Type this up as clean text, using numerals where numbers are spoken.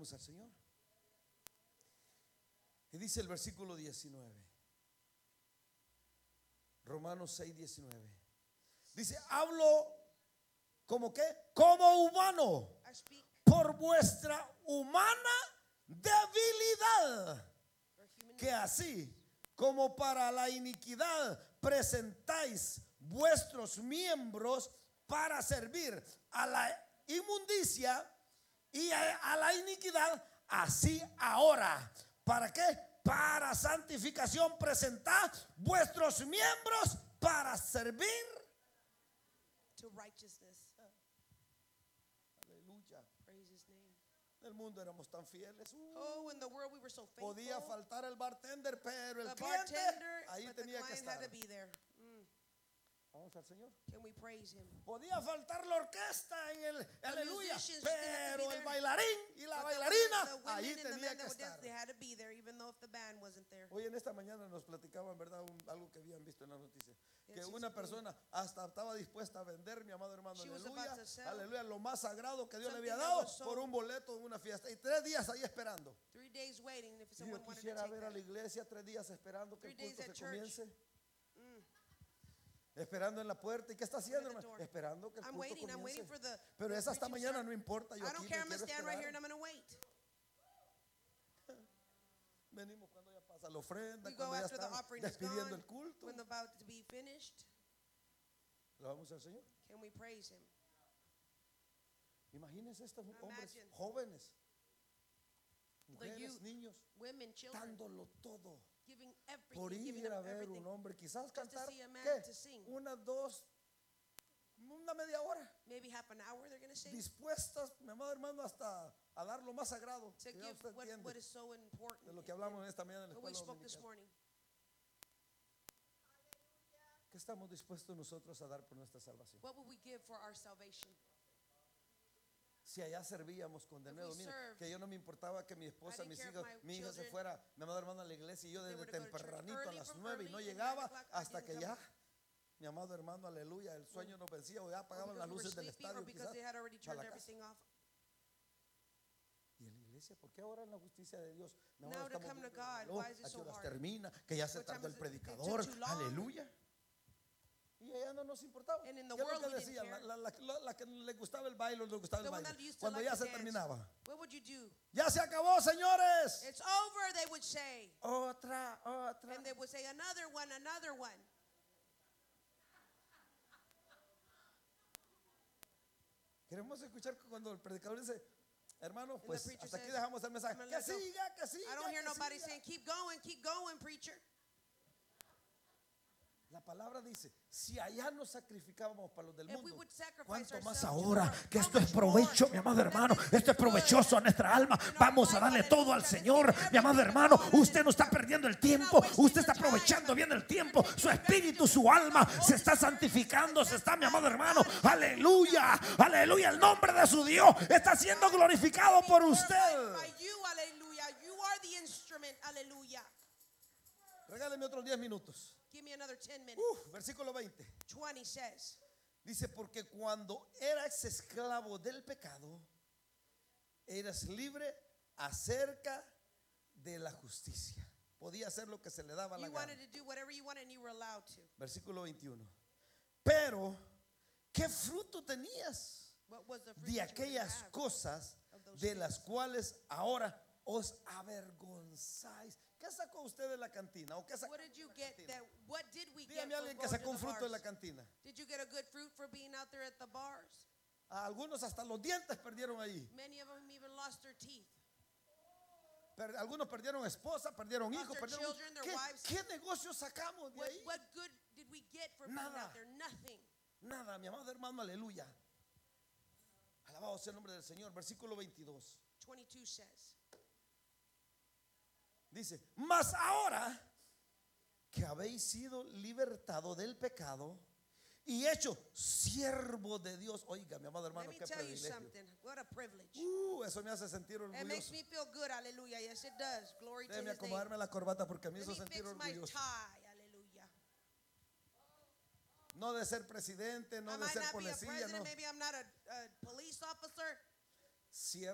Alabamos al Señor. Y dice el versículo 19. Romanos 6, 19. Dice, hablo como qué, como humano, por vuestra humana debilidad, que así como para la iniquidad presentáis vuestros miembros para servir a la inmundicia y a la iniquidad, así ahora, ¿para qué? Para santificación presentad vuestros miembros para servir to righteousness. Aleluya. Praise his name. En el mundo éramos tan fieles. Oh, in the world we were so faithful. Podía faltar el bartender, pero el The cliente bartender, ahí but the tenía que client estar. had to be there. Vamos al Señor. Can we praise him? Podía faltar la orquesta en el aleluya, musicians didn't have to be pero el there. bailarín y la But the bailarina women ahí and the tenía men que that would dance, estar. they had to be there, even though if the band wasn't there. Hoy en esta mañana nos platicaban, ¿verdad? Algo que habían visto en la noticia. Que Yes, una it's persona hasta estaba dispuesta a vender, mi amado hermano, She was aleluya, about to sell aleluya, lo más sagrado que Dios le something había that dado was so- por un boleto en una fiesta. Y 3 días ahí esperando. 3 days waiting if Y someone yo wanted to quisiera take ver a that. la iglesia 3 días esperando que el 3 days culto at se church. comience. Esperando en la puerta. ¿Y qué está haciendo, at the hermano? door. Esperando que el I'm culto waiting comience. for the Pero esa hasta preaching mañana start. no importa. Yo I aquí don't me care, I'm quiero gonna stand right here and esperar. I'm gonna wait. Venimos cuando ya pasa la ofrenda, We go cuando ya after the están offering is despidiendo gone, el culto. when about to be finished. Lo vamos al Señor. Can we praise him? Imagínense estos hombres Imagine. jóvenes, The mujeres, youth, niños, women, children, dándolo todo giving por everything, giving ir a up ver everything. un hombre, quizás to cantar, see a man ¿qué? to sing. Una, dos, una media hora, Maybe half an hour they're gonna sing. dispuestas, mi amado hermano, hasta a dar lo más sagrado, To que ya give usted what entiende, is so important. de lo que hablamos en esta mañana en la What we escuela spoke this dominical. morning. ¿Qué estamos dispuestos nosotros a dar por nuestra salvación? What would we give for our salvation? Si allá servíamos con denuedo, we mire, served, que yo no me importaba que mi esposa, I didn't mis care if hijos, my mi hija se children- fuera, mi amado hermano, a la iglesia y yo They desde were to go to church tempranito a early las from 9 y early no and 9 llegaba o'clock, I hasta didn't que come. ya, mi amado hermano, aleluya, el sueño nos vencía o ya Or apagaban because las we were luces del sleepy, or estadio because quizás they had already para turned la casa. everything off. Y en la iglesia, ¿por qué ahora en la justicia de Dios? Mi Now amado, to estamos come to viendo el God, reloj, why is it ¿a qué so horas hard? termina? Que ya se What time tardó el is it? It took predicador, too long. aleluya. Y ella no nos importaba. And in ¿Qué the es lo world que we didn't decía? care. La que le gustaba el baile, le gustaba el The one baile. that used to Cuando like ya to se dance. terminaba. What would you do? Ya se acabó, señores. It's over, they would say. Otra. And they would say, another one, another one. Queremos escuchar cuando el predicador dice, hermano, the pues preacher hasta aquí says, dejamos el mensaje. "I'm gonna Que let go." siga, que siga. I don't hear que nobody siga. saying, keep going, preacher. La palabra dice, si allá nos sacrificábamos para los del If we mundo, would sacrifice ¿cuánto más ourselves to ahora? the world, Que how esto es much provecho, more mi amado that hermano. this Esto is es provechoso good a nuestra alma. in our Vamos a life, darle todo al hallelujah. Señor. Let's give Mi amado everything to hermano, God, usted no está hallelujah. perdiendo el You're tiempo. not wasting Usted está your time. aprovechando bien el You're tiempo. taking Su advantage espíritu, of su the alma Holy se está Spirit. santificando. Se está, mi amado Sanctifying hermano. your body. Aleluya. Aleluya. El nombre de su Dios está siendo glorificado por usted. By you, hallelujah. You are the instrument, hallelujah. Regáleme otros 10 minutos. Give me another 10 minutes. Versículo 20. 20 says, Dice, porque cuando eras esclavo del pecado, eras libre acerca de la justicia. Podía hacer lo que se le daba la you gana. wanted to do whatever you wanted and you were allowed to. Versículo 21. Pero, ¿qué fruto tenías What was the fruit de that you were gonna aquellas have cosas of those de things? las cuales ahora os avergonzáis? ¿Qué sacó usted de la cantina? ¿O qué sacó What did you get? cantina? What did we get Dígame a from alguien que going sacó to un the fruto de la bars? cantina. Did you get a good fruit for being out there at the bars? A algunos hasta los dientes perdieron ahí. Many of them even lost their teeth. Algunos perdieron esposa, perdieron Lost hijos, their perdieron. children, their ¿Qué, wives. qué negocio sacamos de ahí? What good did we get for being Nada. out there? Nothing. Nada, mi amado hermano, aleluya. Alabado sea el nombre del Señor. Versículo 22. 22 says, Dice, mas ahora que habéis sido libertado del pecado y hecho siervo de Dios. Oiga, mi amado let hermano, me qué tell you privilegio. something. What a privilege. Eso me hace sentir It makes orgulloso. me feel good. Hallelujah. Yes, it does. Glory to Déjeme his name. acomodarme la corbata porque me Let hizo me sentir fix my orgulloso. tie. Hallelujah. No de ser presidente, I no de might ser not be a policía, president. no. Maybe I'm not a police officer.